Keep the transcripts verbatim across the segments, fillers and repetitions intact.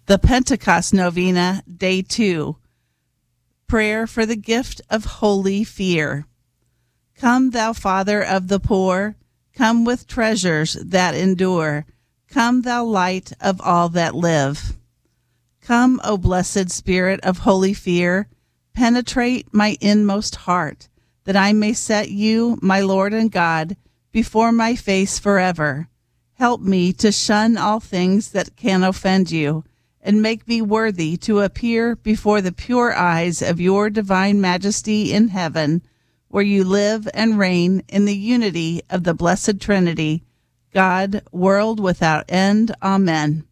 The Pentecost Novena, Day two. Prayer for the gift of holy fear. Come, thou Father of the poor, come with treasures that endure. Come, thou light of all that live. Come, O blessed Spirit of holy fear, penetrate my inmost heart, that I may set you, my Lord and God, before my face forever. Help me to shun all things that can offend you, and make me worthy to appear before the pure eyes of your divine majesty in heaven, where you live and reign in the unity of the blessed Trinity, God, world without end. Amen.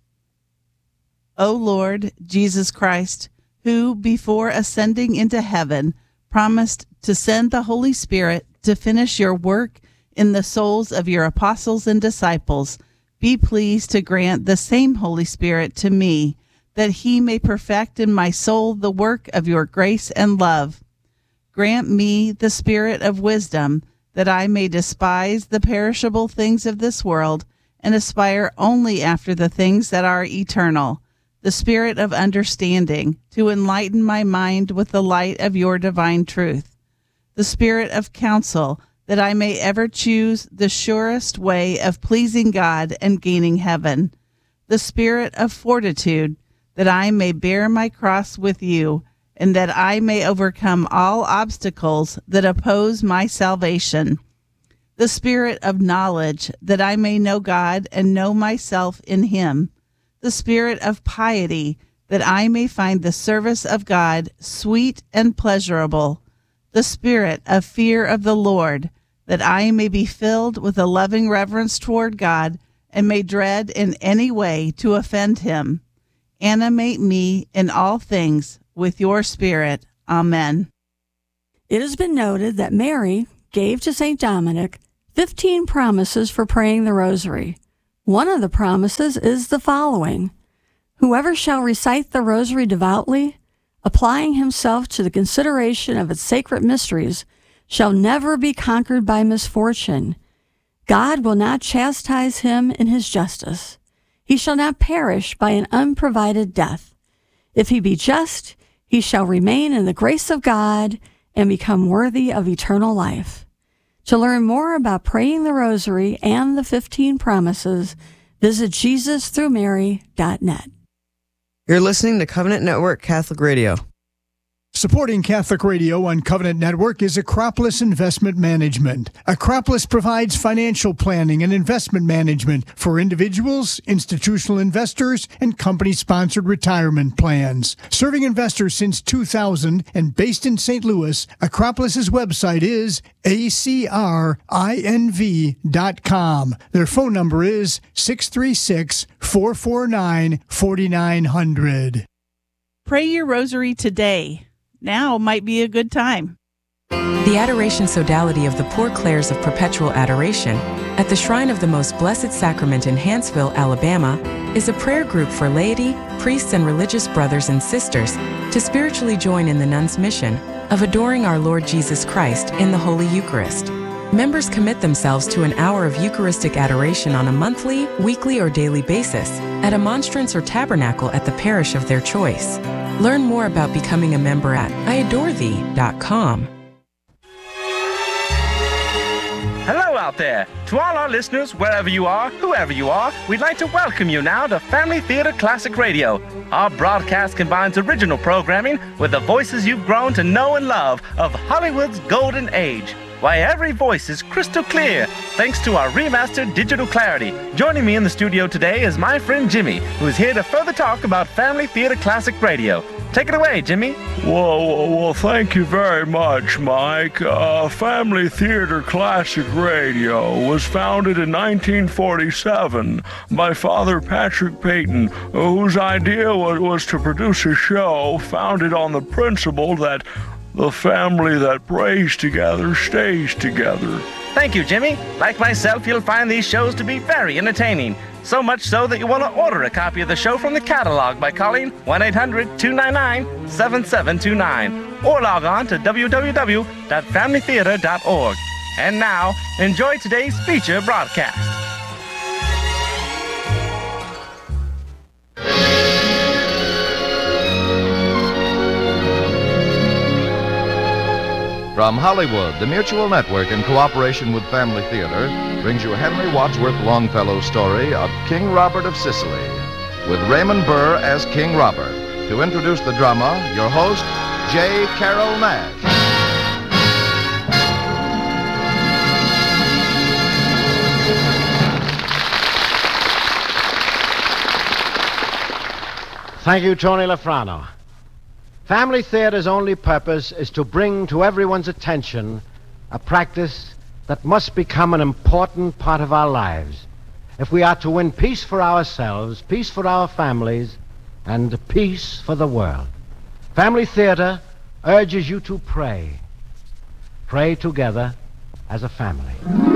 O Lord Jesus Christ, who, before ascending into heaven, promised to send the Holy Spirit to finish your work in the souls of your apostles and disciples, be pleased to grant the same Holy Spirit to me, that he may perfect in my soul the work of your grace and love. Grant me the spirit of wisdom, that I may despise the perishable things of this world and aspire only after the things that are eternal, the spirit of understanding, to enlighten my mind with the light of your divine truth, the spirit of counsel, that I may ever choose the surest way of pleasing God and gaining heaven, the spirit of fortitude, that I may bear my cross with you, and that I may overcome all obstacles that oppose my salvation, the spirit of knowledge, that I may know God and know myself in him, the spirit of piety, that I may find the service of God sweet and pleasurable, the spirit of fear of the Lord, that I may be filled with a loving reverence toward God and may dread in any way to offend him. Animate me in all things with your spirit. Amen. It has been noted that Mary gave to Saint Dominic fifteen promises for praying the rosary. One of the promises is the following: whoever shall recite the rosary devoutly, applying himself to the consideration of its sacred mysteries, shall never be conquered by misfortune. God will not chastise him in his justice. He shall not perish by an unprovided death. If he be just, he shall remain in the grace of God and become worthy of eternal life. To learn more about praying the rosary and the fifteen promises, visit Jesus through Mary dot net. You're listening to Covenant Network Catholic Radio. Supporting Catholic Radio on Covenant Network is Acropolis Investment Management. Acropolis provides financial planning and investment management for individuals, institutional investors, and company-sponsored retirement plans. Serving investors since two thousand and based in Saint Louis, Acropolis's website is A C R I N V dot com. Their phone number is six three six, four four nine, four nine zero zero. Pray your rosary today. Now might be a good time. The Adoration Sodality of the Poor Clares of Perpetual Adoration at the Shrine of the Most Blessed Sacrament in Hanceville, Alabama, is a prayer group for laity, priests, and religious brothers and sisters to spiritually join in the nuns' mission of adoring our Lord Jesus Christ in the Holy Eucharist. Members commit themselves to an hour of Eucharistic adoration on a monthly, weekly, or daily basis at a monstrance or tabernacle at the parish of their choice. Learn more about becoming a member at I adore thee dot com. Hello out there. To all our listeners, wherever you are, whoever you are, we'd like to welcome you now to Family Theater Classic Radio. Our broadcast combines original programming with the voices you've grown to know and love of Hollywood's golden age. Why, every voice is crystal clear, thanks to our remastered digital clarity. Joining me in the studio today is my friend Jimmy, who is here to further talk about Family Theater Classic Radio. Take it away, Jimmy. Well, well, thank you very much, Mike. Uh, Family Theater Classic Radio was founded in nineteen forty-seven by Father Patrick Peyton, whose idea was, was to produce a show founded on the principle that the family that prays together stays together. Thank you, Jimmy. Like myself, you'll find these shows to be very entertaining. So much so that you want to order a copy of the show from the catalog by calling one eight hundred, two nine nine, seven seven two nine or log on to w w w dot family theater dot org. And now, enjoy today's feature broadcast. From Hollywood, the Mutual Network, in cooperation with Family Theater, brings you Henry Wadsworth Longfellow's story of King Robert of Sicily, with Raymond Burr as King Robert. To introduce the drama, your host, J. Carroll Nash. Thank you, Tony Lafrano. Family Theater's only purpose is to bring to everyone's attention a practice that must become an important part of our lives if we are to win peace for ourselves, peace for our families, and peace for the world. Family Theater urges you to pray. Pray together as a family.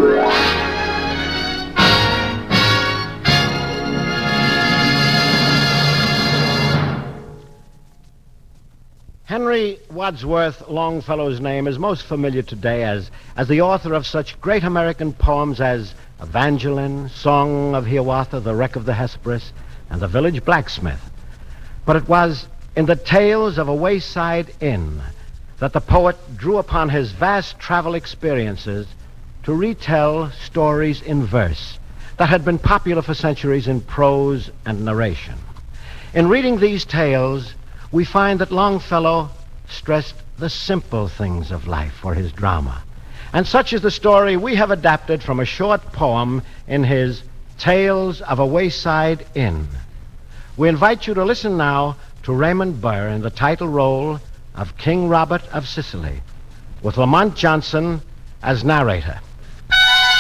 Henry Wadsworth Longfellow's name is most familiar today as, as the author of such great American poems as Evangeline, Song of Hiawatha, The Wreck of the Hesperus, and The Village Blacksmith. But it was in the Tales of a Wayside Inn that the poet drew upon his vast travel experiences to retell stories in verse that had been popular for centuries in prose and narration. In reading these tales, we find that Longfellow stressed the simple things of life for his drama. And such is the story we have adapted from a short poem in his Tales of a Wayside Inn. We invite you to listen now to Raymond Burr in the title role of King Robert of Sicily, with Lamont Johnson as narrator.